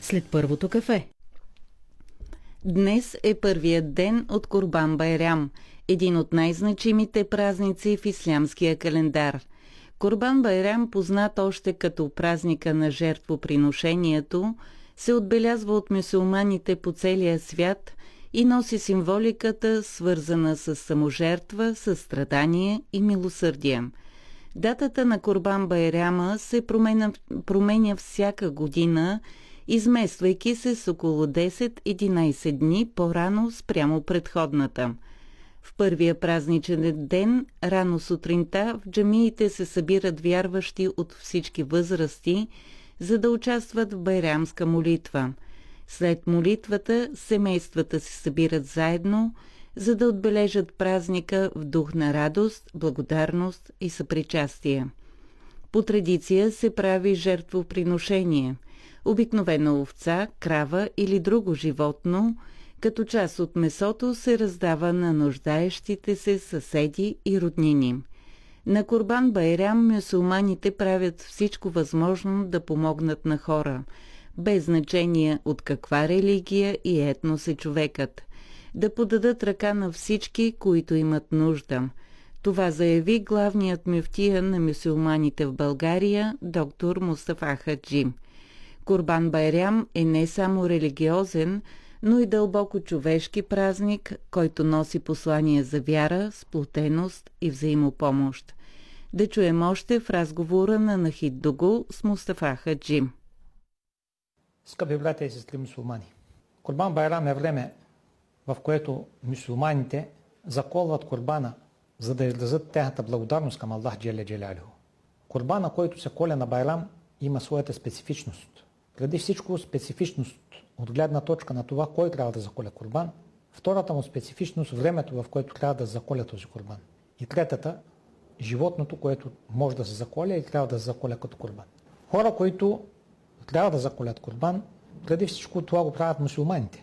след първото кафе. Днес е първият ден от Курбан Байрам, един от най-значимите празници в ислямския календар. Курбан Байрам, познат още като празника на жертвоприношението, се отбелязва от мюсюлманите по целия свят и носи символиката, свързана с саможертва, състрадание и милосърдие. Датата на Курбан Байрама се променя всяка година, измествайки се с около 10-11 дни по-рано спрямо предходната. В първия празничен ден, рано сутринта, в джамиите се събират вярващи от всички възрасти, за да участват в байрамска молитва. След молитвата, семействата се събират заедно, за да отбележат празника в дух на радост, благодарност и съпричастие. По традиция се прави жертвоприношение, обикновено овца, крава или друго животно, като част от месото се раздава на нуждаещите се съседи и роднини. На Курбан Байрам мюсюлманите правят всичко възможно да помогнат на хора, без значение от каква религия и етнос е човекът, да подадат ръка на всички, които имат нужда. Това заяви главният мюфтия на мюсюлманите в България, доктор Мустафа Хаджи. Курбан Байрам е не само религиозен, но и дълбоко човешки празник, който носи послание за вяра, сплотеност и взаимопомощ. Да чуем още в разговора на Нахид Дугу с Мустафа Хаджи. Скъпи братя и сестри мюсюлмани, Курбан Байрам е време, в което мюсюлманите заколват курбана, за да изразят тяхната благодарност към Аллах Джеле Джелялиху. Курбана, който се коля на Байрам, има своята специфичност. Преди всичко специфичност от гледна точка на това, кой трябва да заколя курбан. Втората му специфичност – времето, в което трябва да заколя този курбан. И третата – животното, което може да се заколя и трябва да се заколя като курбан. Хора, които трябва да заколят курбан, преди всичко това го правят мюсюлманите.